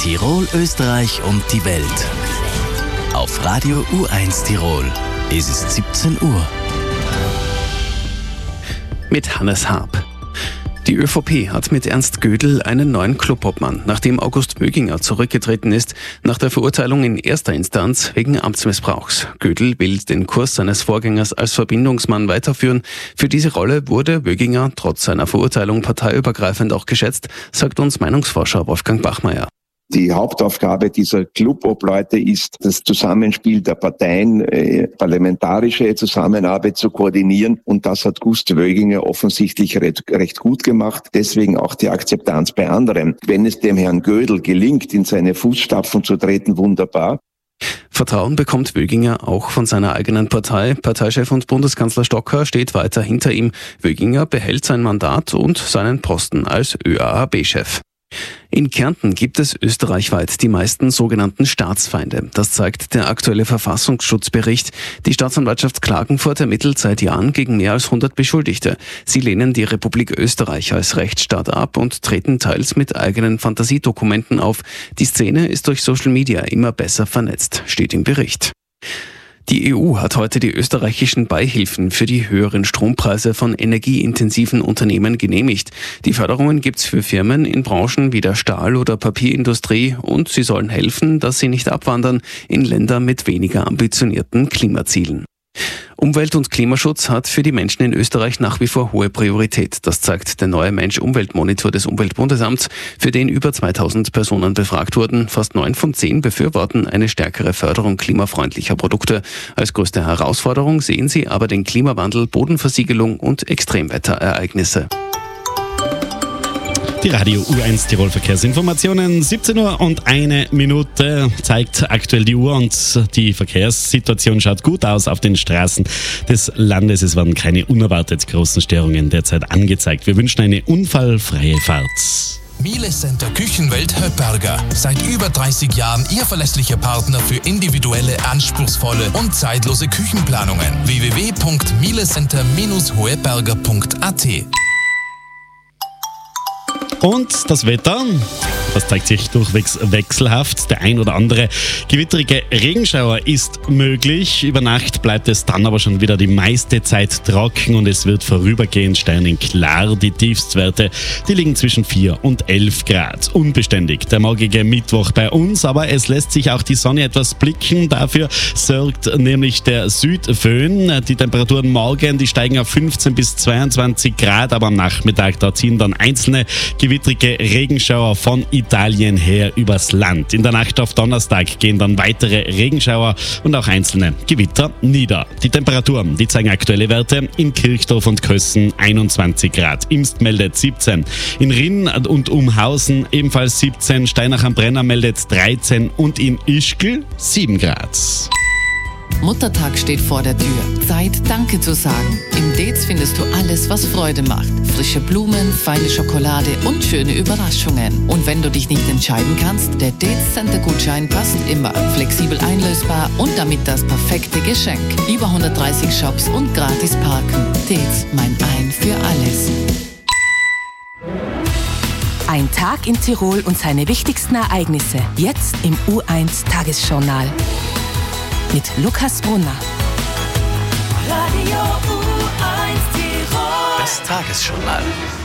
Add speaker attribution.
Speaker 1: Tirol, Österreich und die Welt. Auf Radio U1 Tirol. Es ist 17 Uhr.
Speaker 2: Mit Hannes Harp. Die ÖVP hat mit Ernst Gödel einen neuen Clubobmann, nachdem August Böginger zurückgetreten ist, nach der Verurteilung in erster Instanz wegen Amtsmissbrauchs. Gödel will den Kurs seines Vorgängers als Verbindungsmann weiterführen. Für diese Rolle wurde Böginger trotz seiner Verurteilung parteiübergreifend auch geschätzt, sagt uns Meinungsforscher Wolfgang Bachmeier.
Speaker 3: Die Hauptaufgabe dieser Clubobleute ist, das Zusammenspiel der Parteien, parlamentarische Zusammenarbeit zu koordinieren. Und das hat Gust Böginger offensichtlich recht gut gemacht. Deswegen auch die Akzeptanz bei anderen. Wenn es dem Herrn Gödel gelingt, in seine Fußstapfen zu treten, wunderbar.
Speaker 2: Vertrauen bekommt Böginger auch von seiner eigenen Partei. Parteichef und Bundeskanzler Stocker steht weiter hinter ihm. Böginger behält sein Mandat und seinen Posten als ÖAAB-Chef. In Kärnten gibt es österreichweit die meisten sogenannten Staatsfeinde. Das zeigt der aktuelle Verfassungsschutzbericht. Die Staatsanwaltschaft Klagenfurt ermittelt seit Jahren gegen mehr als 100 Beschuldigte. Sie lehnen die Republik Österreich als Rechtsstaat ab und treten teils mit eigenen Fantasiedokumenten auf. Die Szene ist durch Social Media immer besser vernetzt, steht im Bericht. Die EU hat heute die österreichischen Beihilfen für die höheren Strompreise von energieintensiven Unternehmen genehmigt. Die Förderungen gibt's für Firmen in Branchen wie der Stahl- oder Papierindustrie und sie sollen helfen, dass sie nicht abwandern in Länder mit weniger ambitionierten Klimazielen. Umwelt- und Klimaschutz hat für die Menschen in Österreich nach wie vor hohe Priorität. Das zeigt der neue Mensch-Umwelt-Monitor des Umweltbundesamts, für den über 2000 Personen befragt wurden. Fast 9 von 10 befürworten eine stärkere Förderung klimafreundlicher Produkte. Als größte Herausforderung sehen sie aber den Klimawandel, Bodenversiegelung und Extremwetterereignisse.
Speaker 4: Die Radio U1 Tirol Verkehrsinformationen. 17 Uhr und 1 Minute zeigt aktuell die Uhr und die Verkehrssituation schaut gut aus auf den Straßen des Landes. Es werden keine unerwartet großen Störungen derzeit angezeigt. Wir wünschen eine unfallfreie Fahrt.
Speaker 5: Miele Center Küchenwelt Höpperger. Seit über 30 Jahren Ihr verlässlicher Partner für individuelle, anspruchsvolle und zeitlose Küchenplanungen. www.mielecenter-hoeberger.at.
Speaker 4: Und das Wetter, das zeigt sich durchwegs wechselhaft. Der ein oder andere gewitterige Regenschauer ist möglich. Über Nacht bleibt es dann aber schon wieder die meiste Zeit trocken und es wird vorübergehend sternenklar. Die Tiefstwerte, die liegen zwischen 4 und 11 Grad. Unbeständig der morgige Mittwoch bei uns, aber es lässt sich auch die Sonne etwas blicken. Dafür sorgt nämlich der Südföhn. Die Temperaturen morgen, die steigen auf 15 bis 22 Grad, aber am Nachmittag, da ziehen dann einzelne gewittrige Regenschauer von Italien her übers Land. In der Nacht auf Donnerstag gehen dann weitere Regenschauer und auch einzelne Gewitter nieder. Die Temperaturen, die zeigen aktuelle Werte in Kirchdorf und Kössen 21 Grad. Imst meldet 17. In Rinn und Umhausen ebenfalls 17. Steinach am Brenner meldet 13 und in Ischgl 7 Grad.
Speaker 6: Muttertag steht vor der Tür. Zeit, Danke zu sagen. Im Dez findest du alles, was Freude macht. Frische Blumen, feine Schokolade und schöne Überraschungen. Und wenn du dich nicht entscheiden kannst, der Dez-Center-Gutschein passt immer. Flexibel einlösbar und damit das perfekte Geschenk. Über 130 Shops und gratis parken. Dez, mein Ein für alles.
Speaker 7: Ein Tag in Tirol und seine wichtigsten Ereignisse. Jetzt im U1 Tagesjournal. Mit Lukas Brunner.
Speaker 1: Das Tagesjournal.